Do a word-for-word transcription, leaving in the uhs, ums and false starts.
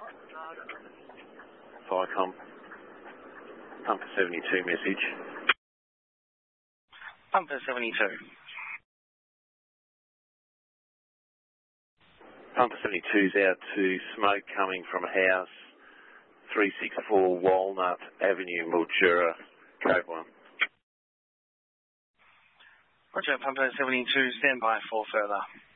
Vicom. Pumper seventy-two message. Pumper seventy-two. Pumper seventy-two's out to smoke coming from a house, three sixty-four Walnut Avenue, Mildura, code one. Roger, Pumper seventy-two, stand by for further.